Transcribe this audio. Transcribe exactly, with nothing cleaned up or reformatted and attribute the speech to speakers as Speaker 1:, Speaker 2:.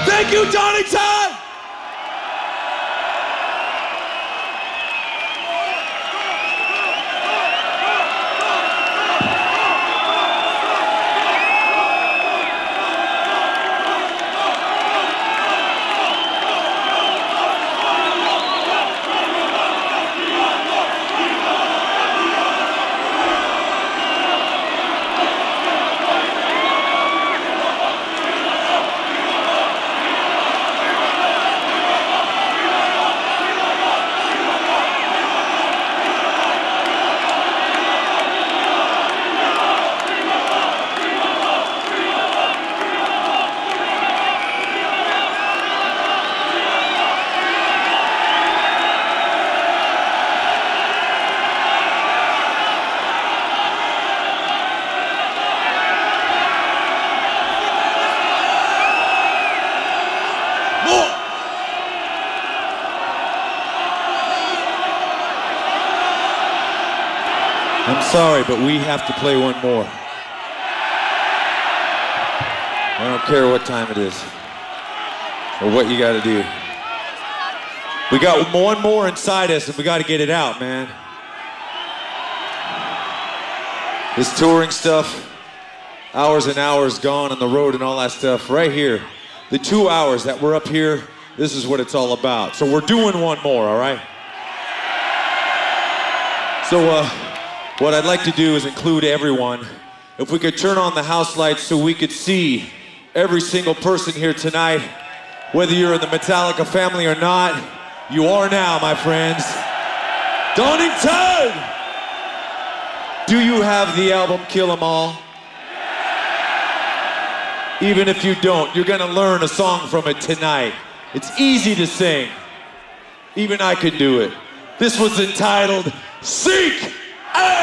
Speaker 1: Thank you, Donington! I'm sorry, but we have to play one more. I don't care what time it is or what you gotta do. We got one more inside us and we gotta get it out, man. This touring stuff, hours and hours gone on the road and all that stuff, right here. The two hours that we're up here, this is what it's all about. So we're doing one more, all right? So, uh, what I'd like to do is include everyone. If we could turn on the house lights so we could see every single person here tonight, whether you're in the Metallica family or not, you are now, my friends. Donington! Do you have the album Kill 'Em All? Even if you don't, you're gonna learn a song from it tonight. It's easy to sing. Even I could do it. This was entitled Seek!